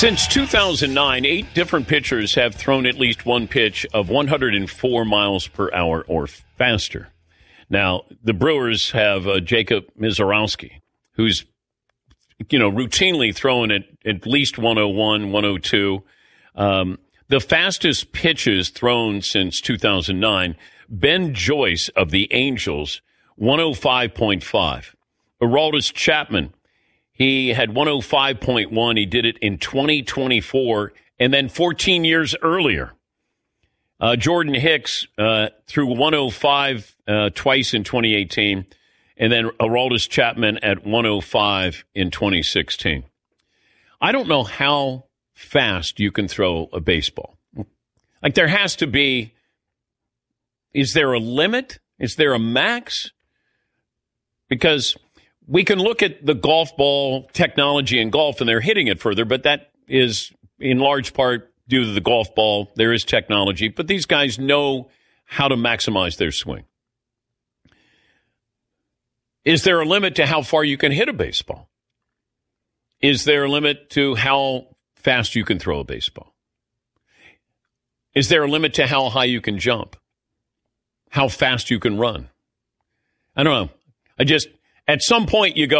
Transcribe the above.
Since 2009, 8 different pitchers have thrown at least one pitch of 104 miles per hour or faster. Now, the Brewers have Jacob Misiorowski, who's, routinely throwing at least 101, 102. The fastest pitches thrown since 2009, Ben Joyce of the Angels, 105.5. Aroldis Chapman, he had 105.1. He did it in 2024 and then 14 years earlier. Jordan Hicks threw 105 twice in 2018, and then Aroldis Chapman at 105 in 2016. I don't know how fast you can throw a baseball. Like, there has to be, is there a limit? Is there a max? Because we can look at the golf ball technology in golf, and they're hitting it further, but that is in large part due to the golf ball. There is technology, but these guys know how to maximize their swing. Is there a limit to how far you can hit a baseball? Is there a limit to how fast you can throw a baseball? Is there a limit to how high you can jump? How fast you can run? I don't know. At some point you go,